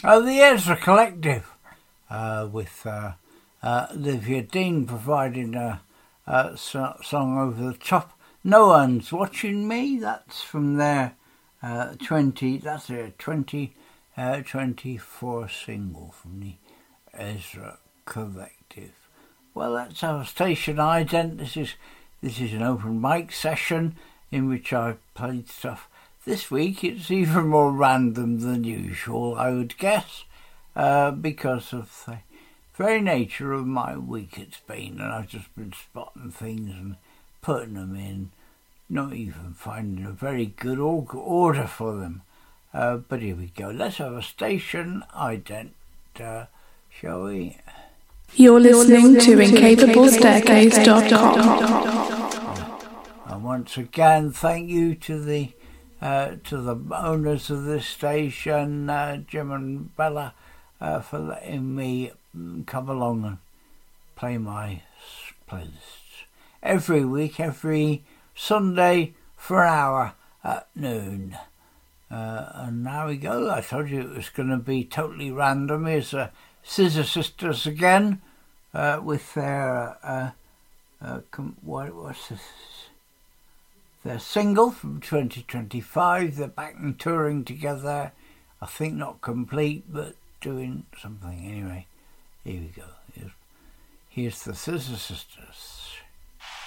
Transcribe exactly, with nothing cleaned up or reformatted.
Oh, the Ezra Collective, uh, with uh, uh, Olivia Dean providing a, a so- song over the top. No One's Watching Me. That's from their uh, twenty. That's a twenty uh, twenty-four single from the Ezra Collective. Well, let's have a station ident. This is this is an open mic session in which I played stuff. This week it's even more random than usual, I would guess, uh, because of the very nature of my week it's been, and I've just been spotting things and putting them in, not even finding a very good order for them. Uh, but here we go. Let's have a station ident, uh, shall we? You're listening to incapable staircase dot com. And once again, thank you to the uh, to the owners of this station, uh, Jim and Bella, uh, for letting me come along and play my playlists every week, every Sunday for an hour at noon. Uh, and now we go. I told you it was going to be totally random. Here's the Scissor Sisters again, uh, with their uh, uh, com- what what's this? Their single from twenty twenty-five. They're back and touring together. I think not complete, but doing something anyway. Here we go. Here's, here's the Scissor Sisters.